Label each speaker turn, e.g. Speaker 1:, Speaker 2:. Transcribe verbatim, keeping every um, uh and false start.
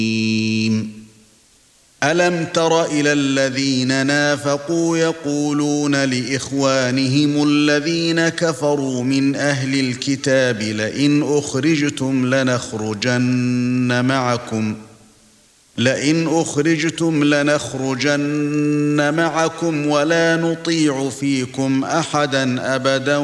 Speaker 1: أَلَمْ تَرَ إِلَى الَّذِينَ نَافَقُوا يَقُولُونَ لِإِخْوَانِهِمُ الَّذِينَ كَفَرُوا مِنْ أَهْلِ الْكِتَابِ لَئِنْ أُخْرِجْتُمْ لَنَخْرُجَنَّ مَعَكُمْ لئن أخرجتم لنخرجن معكم ولا نطيع فيكم أحدا أبدا